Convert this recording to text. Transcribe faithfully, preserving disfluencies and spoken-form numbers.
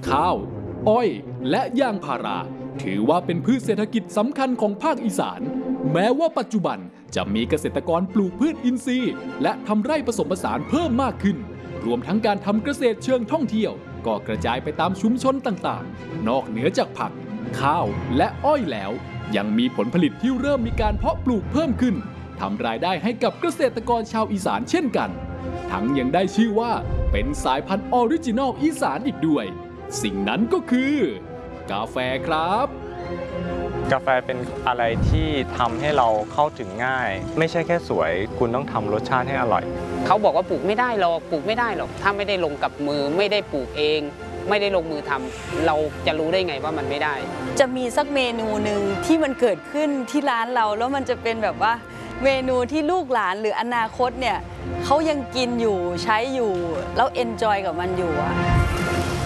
ข้าวอ้อยและยางพาราถือว่าเป็นพืชเศรษฐกิจสำคัญของภาคอีสานแม้ว่าปัจจุบันจะมีเกษตรกรปลูกพืชอินทรีย์และทำไร่ผสมผสานเพิ่มมากขึ้นรวมทั้งการทำเกษตรเชิงท่องเที่ยวก็กระจายไปตามชุมชนต่างๆนอกเหนือจากผักข้าวและอ้อยแล้วยังมีผลผลิตที่เริ่มมีการเพาะปลูกเพิ่มขึ้นทำรายได้ให้กับเกษตรกรชาวอีสานเช่นกันทั้งยังได้ชื่อว่าเป็นสายพันธุ์ออริจินอลอีสานอีกด้วยสิ่งนั้นก็คือกาแฟครับกาแฟเป็นอะไรที่ทำให้เราเข้าถึงง่ายไม่ใช่แค่สวยคุณต้องทำรสชาติให้อร่อยเขาบอกว่าปลูกไม่ได้หรอกปลูกไม่ได้หรอกถ้าไม่ได้ลงกับมือไม่ได้ปลูกเองไม่ได้ลงมือทำเราจะรู้ได้ไงว่ามันไม่ได้จะมีสักเมนูหนึ่งที่มันเกิดขึ้นที่ร้านเราแล้วมันจะเป็นแบบว่าเมนูที่ลูกหลานหรืออนาคตเนี่ยเขายังกินอยู่ใช้อยู่แล้วเอนจอยกับมันอยู่อะ